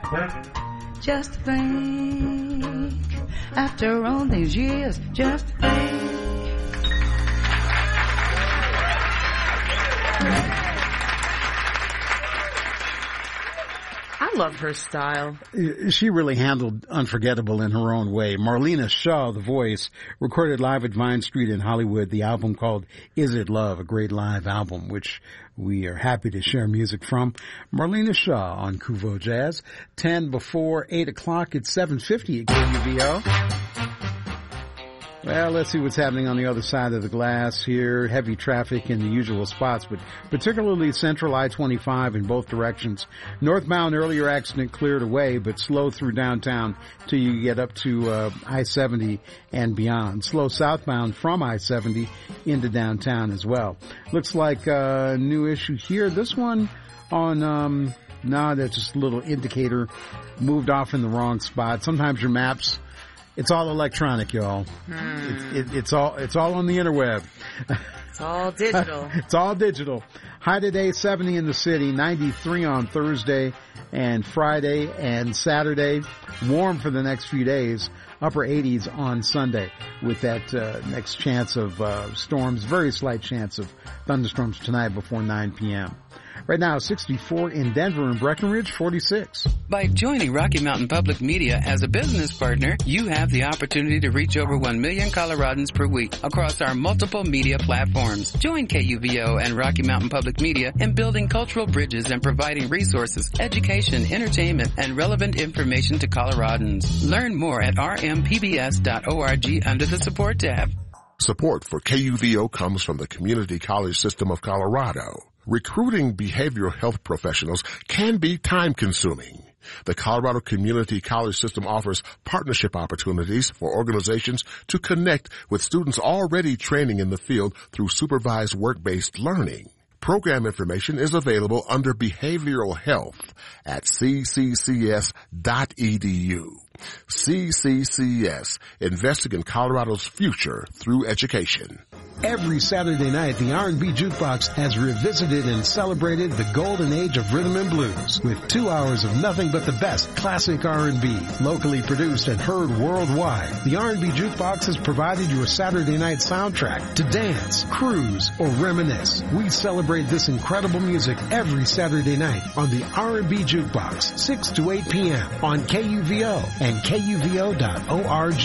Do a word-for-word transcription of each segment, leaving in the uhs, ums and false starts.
Just think, after all these years, just think. I love her style. She really handled Unforgettable in her own way. Marlena Shaw, the voice, recorded live at Vine Street in Hollywood, the album called Is It Love, a great live album, which we are happy to share music from. Marlena Shaw on Kuvo Jazz. ten before eight o'clock at seven fifty at K U V O. Well, let's see what's happening on the other side of the glass here. Heavy traffic in the usual spots, but particularly central I twenty-five in both directions. Northbound earlier accident cleared away, but slow through downtown till you get up to uh, I seventy and beyond. Slow southbound from I seventy into downtown as well. Looks like a new issue here. This one on, um, no, that's just a little indicator moved off in the wrong spot. Sometimes your maps, it's all electronic, y'all. Hmm. It, it, it's all it's all on the interweb. It's all digital. It's all digital. High today, seventy in the city, ninety-three on Thursday and Friday and Saturday. Warm for the next few days. Upper eighties on Sunday with that uh, next chance of uh, storms. Very slight chance of thunderstorms tonight before nine p.m. Right now, sixty-four in Denver and Breckenridge, forty-six. By joining Rocky Mountain Public Media as a business partner, you have the opportunity to reach over one million Coloradans per week across our multiple media platforms. Join K U V O and Rocky Mountain Public Media in building cultural bridges and providing resources, education, entertainment, and relevant information to Coloradans. Learn more at r m p b s dot org under the support tab. Support for K U V O comes from the Community College System of Colorado. Recruiting behavioral health professionals can be time-consuming. The Colorado Community College System offers partnership opportunities for organizations to connect with students already training in the field through supervised work-based learning. Program information is available under Behavioral Health at c c c s dot e d u. C C C S, investing in Colorado's future through education. Every Saturday night, the R and B Jukebox has revisited and celebrated the golden age of rhythm and blues with two hours of nothing but the best classic R and B, locally produced and heard worldwide. The R and B Jukebox has provided your Saturday night soundtrack to dance, cruise, or reminisce. We celebrate this incredible music every Saturday night on the R and B Jukebox, six to eight p.m. on K U V O and K U V O dot org.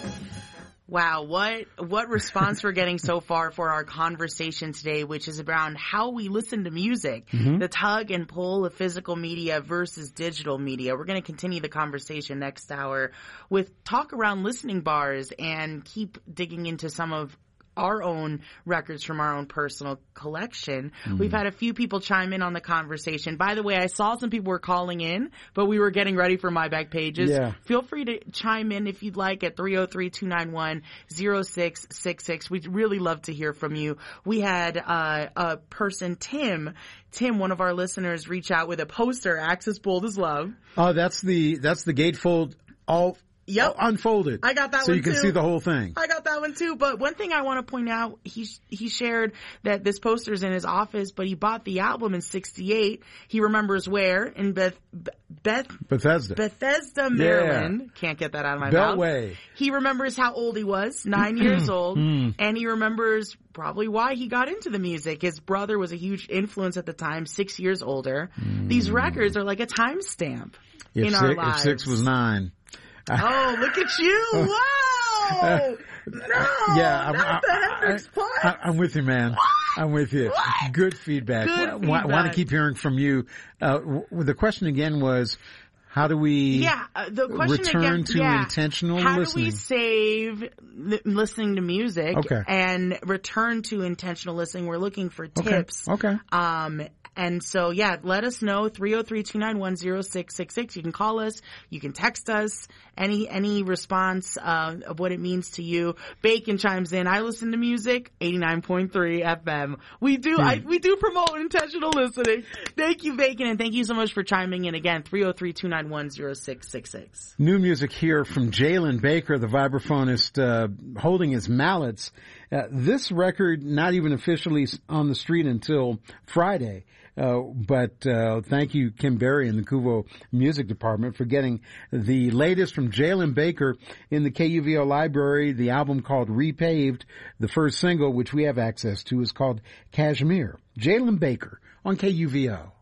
Wow, what what response we're getting so far for our conversation today, which is around how we listen to music, mm-hmm. the tug and pull of physical media versus digital media. We're going to continue the conversation next hour with talk around listening bars and keep digging into some of our own records from our own personal collection. Mm. We've had a few people chime in on the conversation. By the way, I saw some people were calling in, but we were getting ready for My Back Pages. Yeah. Feel free to chime in if you'd like at three oh three, two nine one, oh six six six. We'd really love to hear from you. We had uh, a person, Tim, Tim, one of our listeners, reach out with a poster, Axis Bold as Love. Oh, that's the, that's the gatefold all Yep. Oh, unfolded. I got that so one you can too. see the whole thing. I got that one too. But one thing I want to point out, he he shared that this poster's in his office, but he bought the album in sixty-eight. He remembers where? In Beth, Beth, Bethesda. Bethesda, Maryland. Yeah. Can't get that out of my Beltway. mouth. He remembers how old he was, nine years old. And he remembers probably why he got into the music. His brother was a huge influence at the time, six years older. Mm. These records are like a timestamp in six, our lives. If six was nine. Oh, look at you. Wow. No, yeah, I'm, not the Hendrix part. I, I'm with you, man. What? I'm with you. What? Good feedback. Good I, feedback. I want to keep hearing from you. Uh, the question again was, how do we yeah, uh, the question return again, to yeah. intentional how listening? How do we save li- listening to music okay. and return to intentional listening? We're looking for tips. Okay. okay. Um, And so, yeah, let us know, three oh three, two nine one, oh six six six. You can call us. You can text us. Any any response uh, of what it means to you. Bacon chimes in. I listen to music, eighty-nine point three F M. We do, hmm. I, we do promote intentional listening. Thank you, Bacon, and thank you so much for chiming in again, three oh three, two nine one, oh six six six. New music here from Jalen Baker, the vibraphonist, uh, holding his mallets. Uh, this record not even officially on the street until Friday. Uh, but uh, thank you, Kim Berry and the Kuvo Music Department, for getting the latest from Jalen Baker in the K U V O library. The album called Repaved. The first single, which we have access to, is called Kashmir. Jalen Baker on K U V O.